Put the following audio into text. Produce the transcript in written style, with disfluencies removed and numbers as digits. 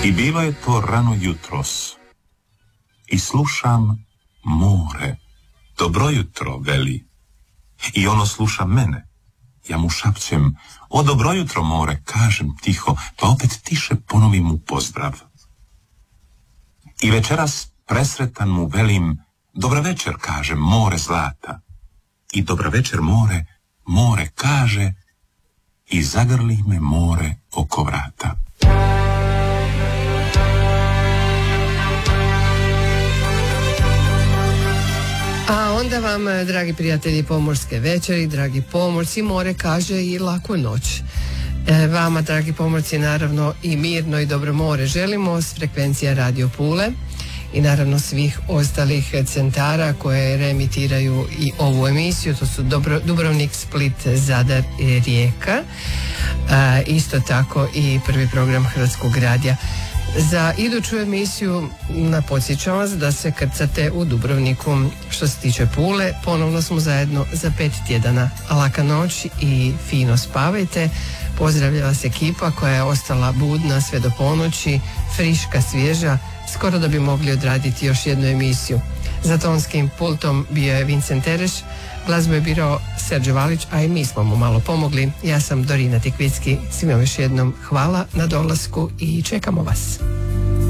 I bilo je to rano jutros. I slušam more. Dobro jutro, veli. I ono sluša mene. Ja mu šapćem, o dobro jutro, more, kažem tiho, pa opet tiše ponovim mu pozdrav. I večeras presretan mu velim, dobra večer, kažem, more zlata. I dobra večer, more, more kaže i zagrli me more oko vrata. A onda vam, dragi prijatelji pomorske večeri, dragi pomorci, more kaže i laku noć. Vama, dragi pomorci, naravno i mirno i dobro more želimo s frekvencija Radio Pule i naravno svih ostalih centara koje reemitiraju i ovu emisiju, to su Dubrovnik, Split, Zadar i Rijeka, isto tako i prvi program Hrvatskog radija. Za iduću emisiju podsjećam vas da se krcate u Dubrovniku. Što se tiče Pule, ponovno smo zajedno za 5 tjedana. Laka noć i fino spavajte. Pozdravlja vas ekipa koja je ostala budna sve do ponoći, friška, svježa, skoro da bi mogli odraditi još jednu emisiju. Za tonskim pultom bio je Vincent Tereš, glazbu je birao Serđe Valić, a i mi smo mu malo pomogli. Ja sam Dorina Tikvicki, svima još jednom hvala na dolasku i čekamo vas.